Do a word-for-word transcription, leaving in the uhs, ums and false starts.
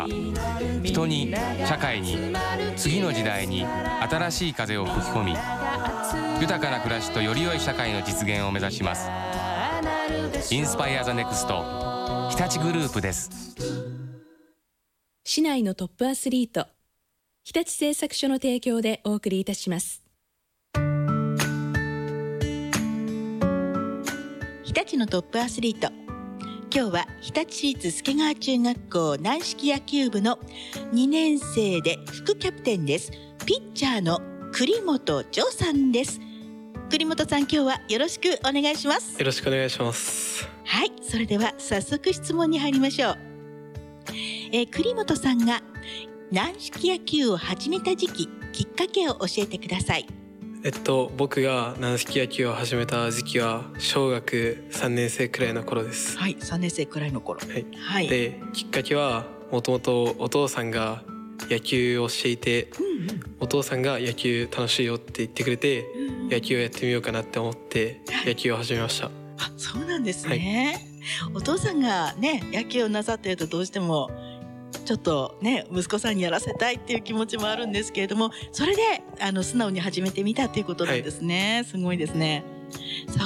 人に社会に次の時代に新しい風を吹き込み、豊かな暮らしとより良い社会の実現を目指します。インスパイアザネクスト日立グループです。 市内のトップアスリート、日立製作所の提供でお送りいたします。 日立のトップアスリート、今日は日立市立助川中学校軟式野球部のにねん生で副キャプテンです。ピッチャーの栗本丈さんです。栗本さん、今日はよろしくお願いします。 よろしくお願いします。 はい、それでは早速質問に入りましょう。えー、栗本さんが軟式野球を始めた時期、きっかけを教えてください。 えっと僕が軟式野球を始めた時期は小学さんねん生くらいの頃です。 はい、さんねん生くらいの頃。 はい、 はい、 できっかけはもともとお父さんが野球をしていて、うんうん、お父さんが野球楽しいよって言ってくれて、うんうん、野球をやってみようかなって思って野球を始めました。 あ、そうなんですね、はい、お父さんがね野球をなさっているとどうしてもちょっとね息子さんにやらせたいっていう気持ちもあるんですけれども、それであの素直に始めてみたっていうことなんですね、はい、すごいですね。さあ